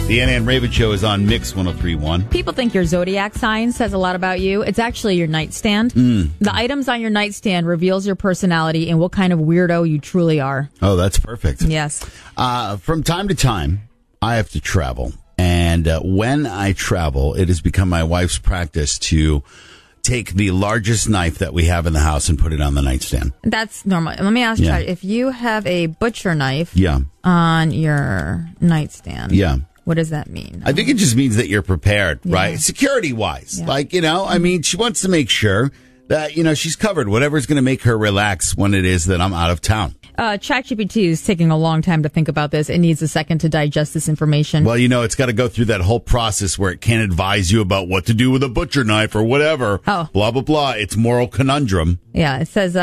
The Anna and Raven Show is on Mix 103.1. People think your zodiac sign says a lot about you. It's actually your nightstand. The items on your nightstand reveals your personality and what kind of weirdo you truly are. Oh, that's perfect. Yes. From time to time, I have to travel. And when I travel, it has become my wife's practice to take the largest knife that we have in the house and put it on the nightstand. That's normal. Let me ask you, if you have a butcher knife on your nightstand, what does that mean? I think it just means that you're prepared, right? Security-wise. Yeah. Like, I mean, she wants to make sure that, she's covered. Whatever's going to make her relax when it is that I'm out of town. ChatGPT is taking a long time to think about this. It needs a second to digest this information. Well, it's got to go through that whole process where it can't advise you about what to do with a butcher knife or whatever. Oh. Blah, blah, blah. It's moral conundrum. Yeah, it says,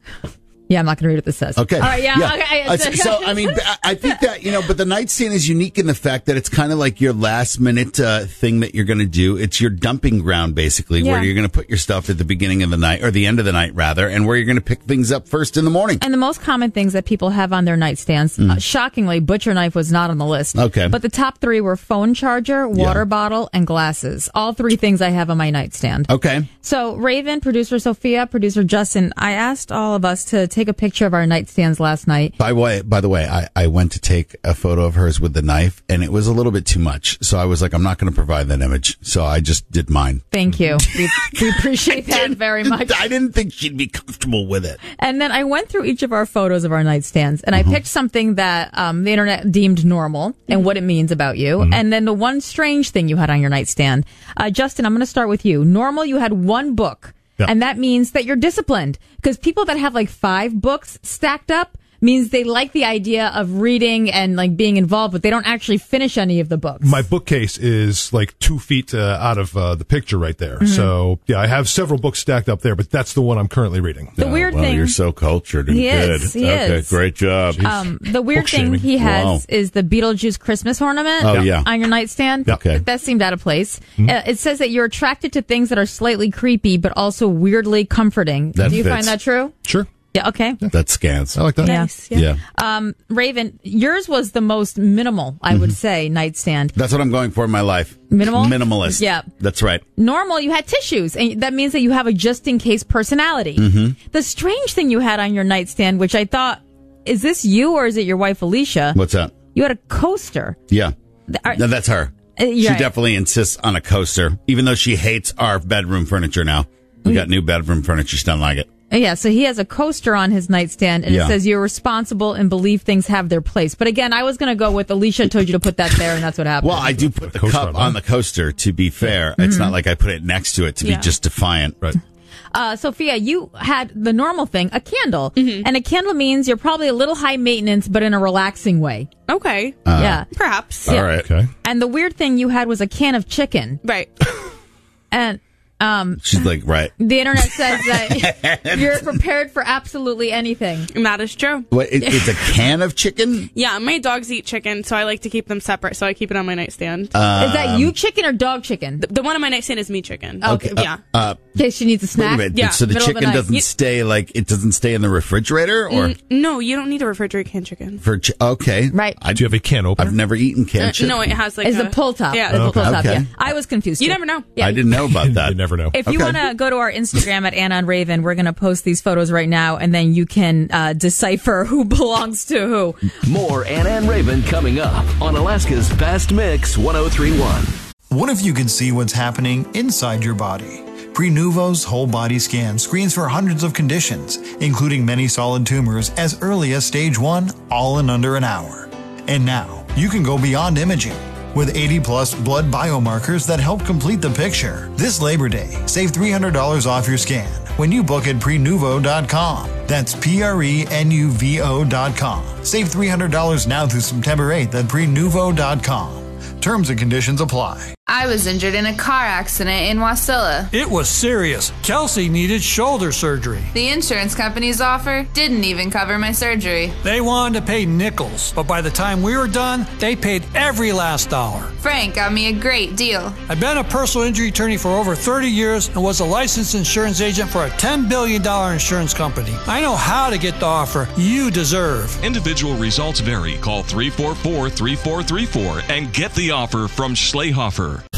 I'm not going to read what this says. Okay. All right, okay. So, I mean, I think that, but the nightstand is unique in the fact that it's kind of like your last minute thing that you're going to do. It's your dumping ground, basically, where you're going to put your stuff at the beginning of the night, or the end of the night, rather, and where you're going to pick things up first in the morning. And the most common things that people have on their nightstands, shockingly, butcher knife was not on the list. Okay. But the top three were phone charger, water bottle, and glasses. All three things I have on my nightstand. Okay. So, Raven, producer Sophia, producer Justin, I asked all of us to take a picture of our nightstands last night. By the way, I went to take a photo of hers with the knife, and it was a little bit too much. So I was like, I'm not going to provide that image. So I just did mine. Thank you. We appreciate that very much. I didn't think she'd be comfortable with it. And then I went through each of our photos of our nightstands, and I picked something that the internet deemed normal and what it means about you. And then the one strange thing you had on your nightstand. Justin, I'm going to start with you. Normal, you had one book. Yep. And that means that you're disciplined. Because people that have like 5 books stacked up means they like the idea of reading and like being involved, but they don't actually finish any of the books. My bookcase is like 2 feet out of the picture right there. So, I have several books stacked up there, but that's the one I'm currently reading. The weird thing... You're so cultured and good. He is. Great job. The weird thing he has is the Beetlejuice Christmas ornament on your nightstand. Okay. That seemed out of place. It says that you're attracted to things that are slightly creepy, but also weirdly comforting. Do you find that true? Sure. Yeah, okay. That scans. I like that. Nice. Yeah. Raven, yours was the most minimal, I would say, nightstand. That's what I'm going for in my life. Minimal? Minimalist. Yeah. That's right. Normal, you had tissues, and that means that you have a just-in-case personality. The strange thing you had on your nightstand, which I thought, is this you or is it your wife, Alicia? What's that? You had a coaster. Yeah. No, that's her. She right. definitely insists on a coaster, even though she hates our bedroom furniture now. We got new bedroom furniture. She doesn't like it. Yeah, so he has a coaster on his nightstand, and it says you're responsible and believe things have their place. But again, I was going to go with Alicia told you to put that there, and that's what happened. Well, I do put the cup on the coaster, to be fair. It's not like I put it next to it to be just defiant. Right. Sophia, you had the normal thing, a candle. And a candle means you're probably a little high maintenance, but in a relaxing way. Okay. Yeah. Perhaps. All right. Okay. And the weird thing you had was a can of chicken. Right. And she's like, right. the internet says that you're prepared for absolutely anything. That is true. What, it's a can of chicken? Yeah, my dogs eat chicken, so I like to keep them separate, so I keep it on my nightstand. Is that you chicken or dog chicken? The one on my nightstand is me chicken. Okay. Yeah. In case she needs a snack. Wait a minute. Yeah, So the middle of the chicken night. doesn't stay in the refrigerator, or No, you don't need a refrigerated canned chicken. okay, Right. Do you have a can opener? I've never eaten canned chicken. No, it has like It's a pull top. Yeah. It's a pull top, Okay. yeah. I was confused. You too. never know. Yeah. I didn't know about that. You never know. If you want to go to our Instagram at Anna and Raven, we're going to post these photos right now, and then you can decipher who belongs to who. More Anna and Raven coming up on Alaska's Best Mix 103.1. What if you could see what's happening inside your body? Prenuvo's whole body scan screens for hundreds of conditions, including many solid tumors as early as stage 1, all in under an hour. And now, you can go beyond imaging with 80-plus blood biomarkers that help complete the picture. This Labor Day, save $300 off your scan when you book at Prenuvo.com. That's Prenuvo.com. Save $300 now through September 8th at Prenuvo.com. Terms and conditions apply. I was injured in a car accident in Wasilla. It was serious. Kelsey needed shoulder surgery. The insurance company's offer didn't even cover my surgery. They wanted to pay nickels, but by the time we were done, they paid every last dollar. Frank got me a great deal. I've been a personal injury attorney for over 30 years and was a licensed insurance agent for a $10 billion insurance company. I know how to get the offer you deserve. Individual results vary. Call 344-3434 and get the offer from Schlehofer.